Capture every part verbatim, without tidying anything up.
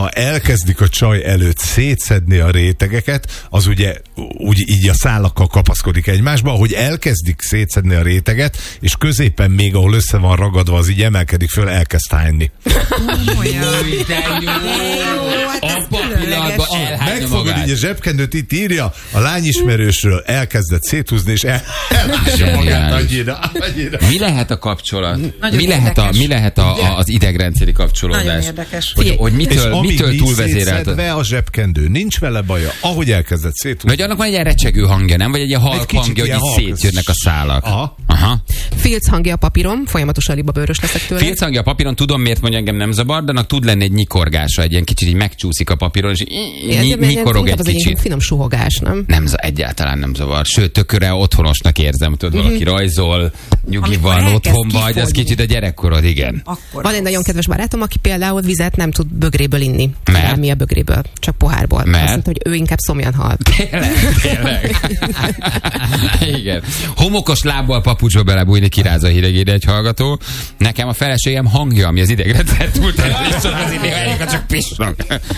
ha elkezdik a csaj előtt szétszedni a rétegeket, az ugye úgy így a szálakkal kapaszkodik egymásba, ahogy elkezdik szétszedni a réteget, és középen még, ahol össze van ragadva, az így emelkedik föl, elkezd hányni. Megfogod így a zsebkendőt, itt írja, a lányismerősről elkezdett széthúzni, és el, elhányja magát annyira, annyira. Mi lehet a kapcsolat? Mi lehet, a, mi lehet a, a, az idegrendszeri kapcsolódás? Nagyon érdekes. Hogy, hogy mitől, mitől túlvezérelt? A zsebkendő, nincs vele baja, ahogy elkezdett széthúzni. Vagy annak van egy ilyen recsegő hangja, nem? Vagy egy ilyen halk hangja, hogy így szétjönnek a szálak. Aha. Aha. Filc hangja a papíron, folyamatosan libabőrös leszek tőle. Filc hangja a papíron, tudom miért mondja, engem nem zavar, de annak tud lenni egy nyikorgása, egy ilyen kicsit így megcsúszik a papíron, és ny- nyikorog egy kicsit. Finom suhogás, nem? Nem, egyáltalán nem zavar. Sőt, tökre otthonosnak érzem, tudod, mm-hmm. valaki rajzol, nyugi van, otthon vagy, az kicsit a gyerekkorod, igen. Akkor van egy nagyon kedves barátom, aki például vizet nem tud bögréből inni. Mert? Mi a bögréből, csak pohárból. Mert? Azt mondta, hogy ő inkább szomjan hal. Tényleg, tényleg. Igen. Homokos lábbal papucsba belebújni, kirázza a hidegére egy hallgató. Nekem a feleségem hangja, ami az idegrendszer túlterhelésről az idegrendszer csak pisnak.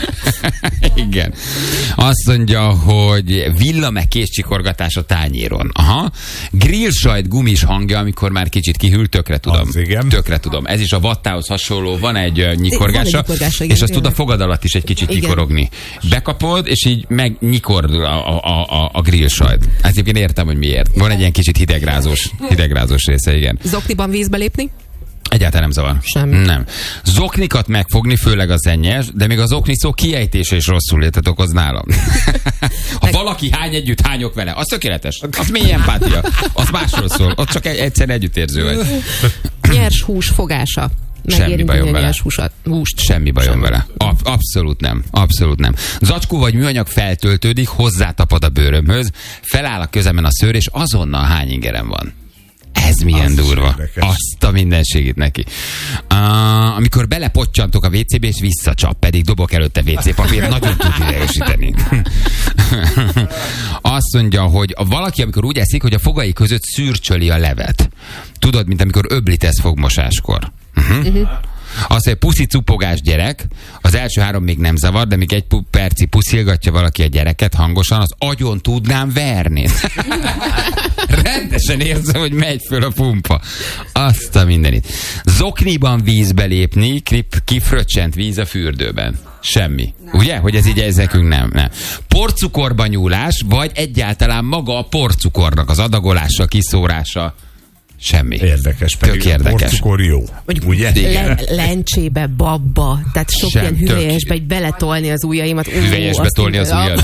Igen. Azt mondja, hogy villame kézcsikorgatás a tányéron. Aha. Grillsajt gumis hangja, amikor már kicsit kihűl, tökre tudom. Az, igen. Tökre tudom. Ez is a vattához hasonló, van egy uh, nyikorgása, van egy nyikorgása, igen, és azt tud a igen. fogad alatt is egy kicsit Igen. nyikorogni. Bekapod, és így meg nyikord a, a, a, a grillsajt. Hát én értem, hogy miért. Van egy ilyen kicsit hidegrázós, hidegrázós része, igen. Zokniban vízbe lépni? Egyáltalán nem zavar. Semmi. Nem. Zoknikat megfogni, főleg az ennyes, de még az okni szó kiejtése is rosszul létet okoz nálam. Ha valaki hány együtt, hányok vele, az tökéletes. Az mély empátia. Az másról szól. Ott csak egy, egyszer együttérző vagy. Nyers hús fogása. Semmi bajom vele. Húsat, húst. Semmi bajom Semmi. vele. Ab, abszolút nem. Abszolút nem. Zacskó vagy műanyag feltöltődik, hozzátapad a bőrömhöz, feláll a közemen a szőr, és azonnal hány ingerem van. Ez milyen az durva. Azt a mindenségét neki. Uh, amikor belepottyantok a vé cébe, és visszacsap, pedig dobok előtte vé cé papírt, nagyon tud idegesíteni. Azt mondja, hogy a valaki, amikor úgy eszik, hogy a fogai között szürcsöli a levet. Tudod, mint amikor öblítesz fogmosáskor. Uh-huh. Uh-huh. Azt mondja, puszi cupogás gyerek, az első három még nem zavar, de még egy pu- perci puszilgatja valaki a gyereket hangosan, az agyon tudnám verni. Rendesen érzem, hogy megy föl a pumpa. Azt a mindenit. Zokniban vízbe lépni, kifröccsent víz a fürdőben. Semmi. Nem. Ugye? Hogy ez így ezekünk nem. nem. Porcukorba nyúlás, vagy egyáltalán maga a porcukornak az adagolása, kiszórása. Semmi. Érdekes. Tök érdekes. Porcukor jó. Ugye? Le, lencsébe, babba, tehát sok Sem, ilyen hüvelyesbe, hogy beletolni az ujjaimat. Hüvelyesbe tolni az ujjad?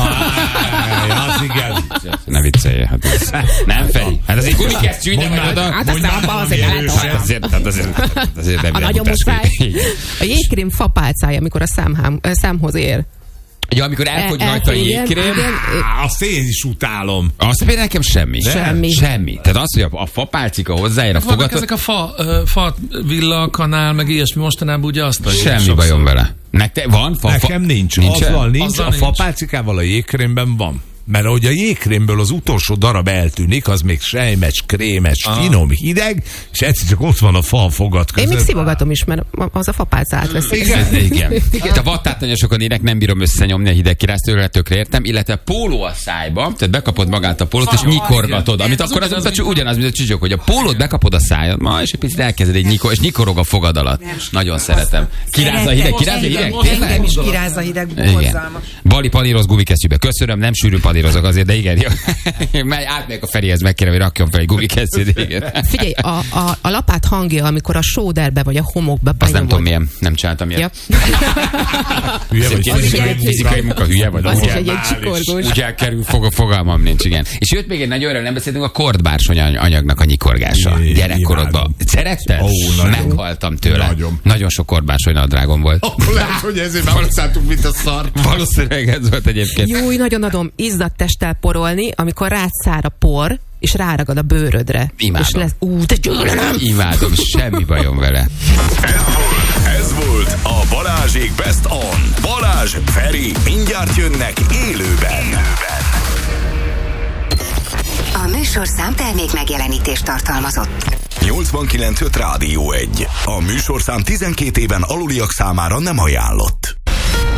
Az igen. Ne viccelje. Hát ez, nem, Feri? Hát azért gumikesztyű, ide vagy oda. Hát aztán abban azért eltoltam. Azért, hát azért, azért nem A nagyon muszáj. A jégkrém fapálcája, amikor a számhám, számhoz ér. Ja, amikor elfogy rajta a jégkrém, azt én is utálom. Azt például nekem semmi. Semmi. Semmi. Tehát az, hogy a, a fapálcika hozzáér a fogat. Ezek a fa, uh, fa villa, kanál, meg ilyesmi mostanában ugye azt semmi bajom vele. Nektek van? Fa, Nekem nincs. nincs. Azzal nincs. Azzal a nincs. fapálcikával a jégkrémben van. Mert ahogy a jégkrémből az utolsó darab eltűnik, az még sejmes, krémes, ah. finom, hideg, és egyszer csak ott van a fa fogat között. Én még szivogatom is, mert az a fapálca átveszik. Igen. Igen. Igen. A vattátanyosokon ének nem bírom összenyomni a hideg kiráztőre, tökre értem, illetve póló a szájba, tehát bekapod magát a pólót, és nyikorgatod, amit akkor az, az, az ugyanaz, mint a csücsök, hogy a pólót bekapod a szájad, ma, és egy picit elkezded egy nyikor, és nyikorog a fogad alatt. Nagyon szeretem. Kirázza a hideg, kirázza a hideg? Engem is kirázza a hideg, borzalmas. Bali paníroz gumikesztyűbe. Köszönöm, nem sűrű panírozok azért, de igen, jó. Mely átmegyek a Ferihez, megkérem, hogy rakjon fel egy gumikesztyűt. Figyelj, a, a, a lapát hangja, amikor a sóderbe vagy a homokba azt nem tudom milyen, nem csináltam ilyet. Ja. Hülye vagy. Fizikai, fizikai munka, hülye vagy. Az is egy ilyen csikorgós. Úgy elkerül, fog, fogalmam nincs, igen. És jött még egy nagy öröm, nem beszéltünk a kordbársony anyagnak a nyikorgása. É, gyerekkorodban. Szeretted? Ó, meghaltam tőle. Nagyon. Nagyon sok kordbársony nadrágom volt. Oh, lehet, hogy ezért már szálltunk, mint a szar. Valószínűleg ez volt egyébként. Jó, nagyon adom izzadt testtel porolni, amikor rád szár a por, és ráragad a bőrödre. Imádom. És lesz, ú, de gyűlölöm! Imádom, semmi bajom vele. Ez volt, ez volt a Balázsék Best On. Balázs, Feri, mindjárt jönnek élőben. A műsorszám termék megjelenítést tartalmazott. nyolcvankilenc öt Rádió egy. A műsorszám tizenkét éven aluliak számára nem ajánlott.